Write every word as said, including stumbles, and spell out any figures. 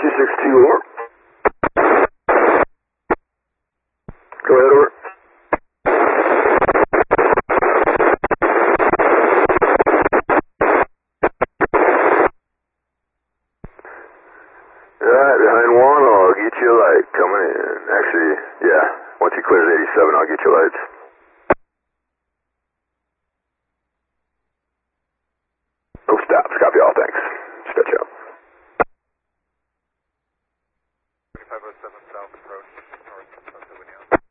two six two, over. Go ahead, over. Alright, behind one, I'll get you a light coming in. Actually, yeah, once he clears eighty-seven, I'll get you lights. No stops, copy all, thanks.